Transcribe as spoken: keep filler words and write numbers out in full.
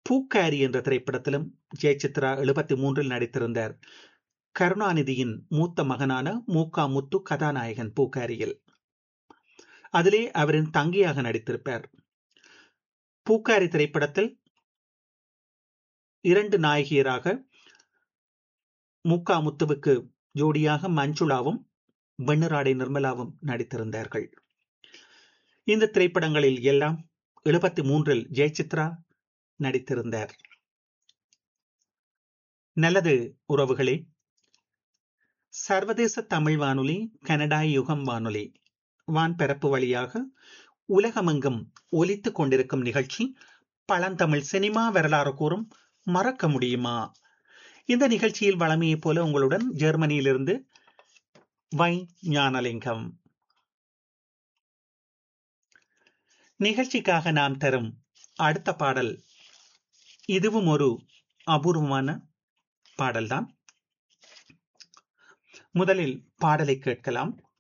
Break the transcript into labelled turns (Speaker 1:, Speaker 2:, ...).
Speaker 1: பூக்காரி என்ற திரைப்படத்திலும் ஜெயசித்ரா எழுபத்தி மூன்றில் நடித்திருந்தார். கருணாநிதியின் மூத்த மகனான மூகா முத்து கதாநாயகன் பூக்காரியில். அதிலே அவரின் தங்கியாக நடித்திருப்பார். பூக்காரி திரைப்படத்தில் இரண்டு நாயகியராக மூகா முத்துவுக்கு ஜோடியாக மஞ்சுளாவும் வெண்ணிராடை நிர்மலாவும் நடித்திருந்தார்கள். இந்த திரைப்படங்களில் எல்லாம் எழுபத்தி மூன்றில் ஜெயசித்ரா நடித்திருந்தார். நல்லது உறவுகளே, சர்வதேச தமிழ் வானொலி, கனடா யுகம் வானொலி வான்பரப்பு வழியாக உலகமெங்கும் ஒலித்துக் கொண்டிருக்கும் நிகழ்ச்சி பழந்தமிழ் சினிமா வரலாறு கூறும் மறக்க முடியுமா? இந்த நிகழ்ச்சியில் வளமையைப் போல உங்களுடன் ஜெர்மனியிலிருந்து வை ஞானலிங்கம். நிகழ்ச்சிக்காக நாம் தரும் அடுத்த பாடல் இதுவும் ஒரு அபூர்வமான பாடல்தான். முதலில் பாடலை கேட்கலாம்.